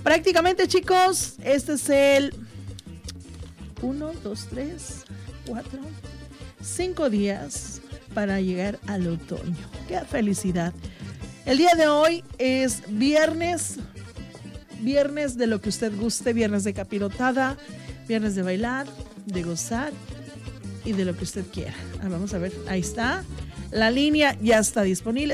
Prácticamente, chicos, este es el 1, 2, 3, 4, 5 días para llegar al otoño. ¡Qué felicidad! El día de hoy es viernes de lo que usted guste, viernes de capirotada, viernes de bailar, de gozar y de lo que usted quiera. Vamos a ver, ahí está. La línea ya está disponible,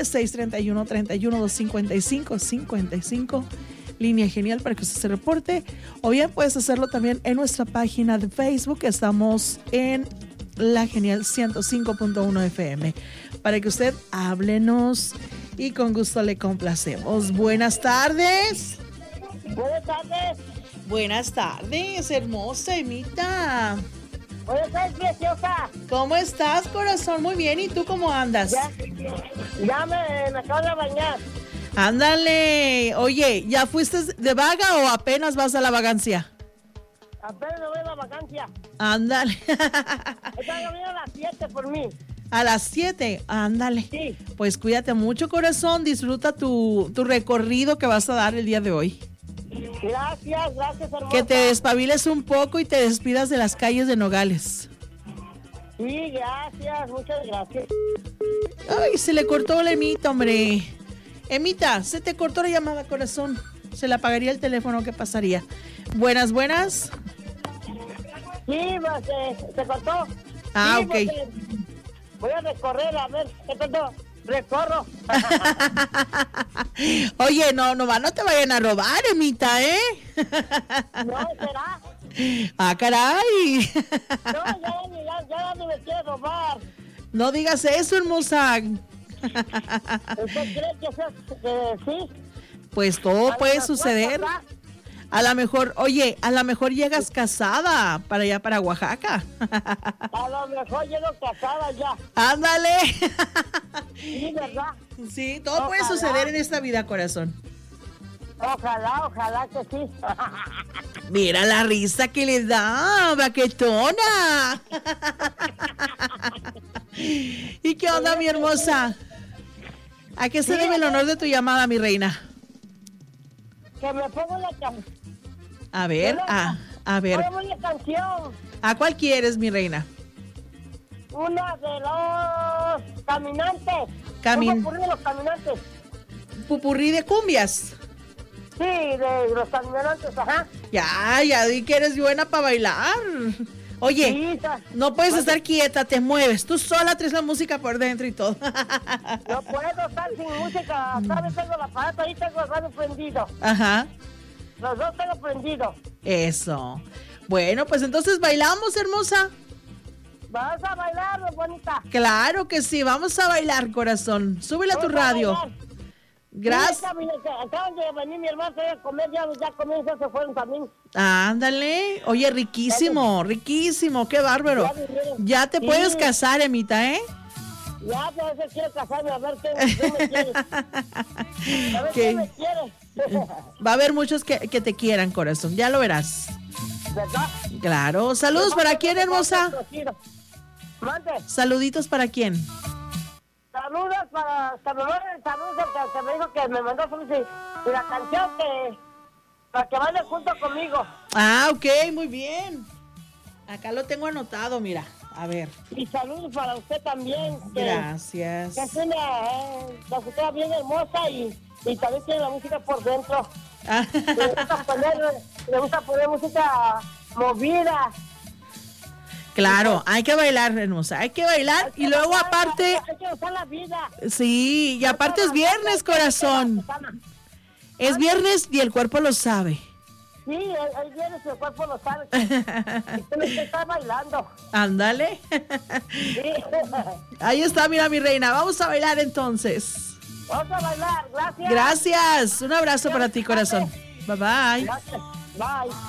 631-31-255-55. Línea genial para que usted se reporte. O bien puedes hacerlo también en nuestra página de Facebook. Estamos en La Genial 105.1 FM. Para que usted háblenos y con gusto le complacemos. Buenas tardes. Buenas tardes. Buenas tardes, hermosa Emita. Buenas tardes, preciosa. ¿Cómo estás, corazón? Muy bien, ¿y tú cómo andas? Ya me acabo de bañar. Ándale. Oye, ¿ya fuiste de vaga o apenas vas a la vagancia? Apenas me voy a la vacancia. Ándale. Está lloviendo a las 7 por mí. A las 7, ándale. Sí. Pues cuídate mucho, corazón. Disfruta tu recorrido que vas a dar el día de hoy. Gracias, hermosa. Que te despabiles un poco y te despidas de las calles de Nogales. Sí, gracias, muchas gracias. Ay, se le cortó la Emita, hombre. Emita, se te cortó la llamada, corazón. Se le apagaría el teléfono, ¿qué pasaría? Buenas. Sí, pues, se cortó. Ah, sí, ok. Pues, voy a recorrer, a ver, ¿qué tanto recorro? Oye, no te vayan a robar, Emita, ¿eh? No, ¿será? Ah, caray. No, ya no me quiero robar. No digas eso, hermosa. ¿Usted cree que sí? Pues todo puede suceder. A lo mejor llegas casada para allá, para Oaxaca. A lo mejor llego casada ya. Ándale. Sí, ¿verdad? Sí, todo puede suceder en esta vida, corazón. Ojalá que sí. Mira la risa que le da, baquetona. ¿Y qué onda, mi hermosa? ¿A qué se debe el honor de tu llamada, mi reina? Que me pongo la canción. A ver. Pongo la canción. ¿A cuál quieres, mi reina? Una de los caminantes. Un popurrí de los caminantes. Pupurrí de cumbias. Sí, de los caminantes, ajá. Ya di que eres buena para bailar. Oye, sí, no puedes estar quieta, te mueves. Tú sola traes la música por dentro y todo. No puedo estar sin música. ¿Sabes? Tengo el aparato ahí, tengo el radio prendido. Ajá. Los dos tengo prendido. Eso. Bueno, pues entonces bailamos, hermosa. ¿Vas a bailar, bonita? Claro que sí, vamos a bailar, corazón. Súbele a tu radio. Gracias. Sí, acaban de venir mi hermano a comer, ya comieron, se fueron también. Ándale. Oye, riquísimo, qué bárbaro. Ya te puedes casar, Emita, ¿eh? Ya, pues yo quiero casarme, a ver qué me quiere. A ver qué me quiere. Va a haber muchos que te quieran, corazón, ya lo verás. ¿Verdad? Claro. Saludos para quién, hermosa. Mande. Saluditos para quién. Saludos para que me dijo que me mandó y la canción para que baile junto conmigo. Ah, ok, muy bien. Acá lo tengo anotado, mira. A ver. Y saludos para usted también. Gracias. Que es una locutora bien hermosa y también tiene la música por dentro. Le gusta poner música movida. Claro, hay que bailar, hermosa, hay que bailar y luego bailar, aparte... Hay que gozar la vida. Sí, y aparte es viernes, corazón. Es viernes y el cuerpo lo sabe. Sí, el viernes y el cuerpo lo sabe. Usted está bailando. Ándale. Sí. Ahí está, mira mi reina, vamos a bailar entonces. Vamos a bailar, gracias. Gracias, un abrazo para ti, corazón. Bye bye. Gracias. Bye.